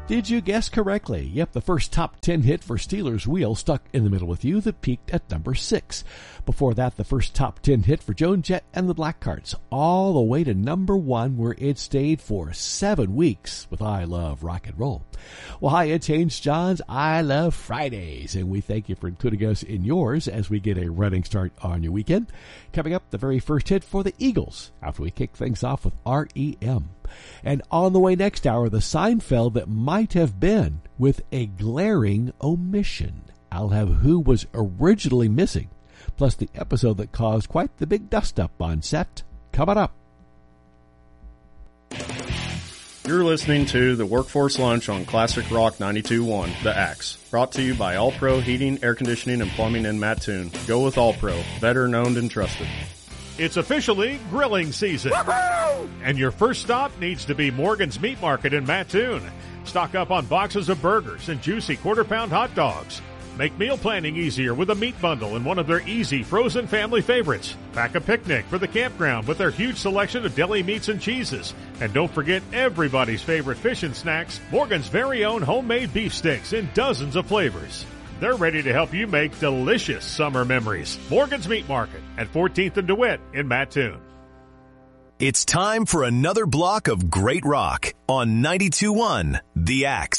Did you guess correctly? Yep, the first top 10 hit for Steelers Wheel stuck in the middle with you that peaked at number 6. Before that, the first top 10 hit for Joan Jett and the Blackhearts, all the way to number 1 where it stayed for 7 weeks with I Love Rock and Roll. Well, hi, it's Haynes Johns. I love Fridays, and we thank you for including us in yours as we get a running start on your weekend. Coming up, the very first hit for the Eagles after we kick things off with R.E.M. And on the way next hour, the Seinfeld that might have been with a glaring omission. I'll have who was originally missing, plus the episode that caused quite the big dust-up on set, coming up. You're listening to the Workforce Lunch on Classic Rock 92.1, The Axe. Brought to you by All Pro Heating, Air Conditioning, and Plumbing in Mattoon. Go with All Pro, veteran-owned and trusted. It's officially grilling season. Woo-hoo! And your first stop needs to be Morgan's Meat Market in Mattoon. Stock up on boxes of burgers and juicy quarter-pound hot dogs. Make meal planning easier with a meat bundle and one of their easy frozen family favorites. Pack a picnic for the campground with their huge selection of deli meats and cheeses. And don't forget everybody's favorite fish and snacks, Morgan's very own homemade beef sticks in dozens of flavors. They're ready to help you make delicious summer memories. Morgan's Meat Market at 14th and DeWitt in Mattoon. It's time for another block of great rock on 92.1 The Axe.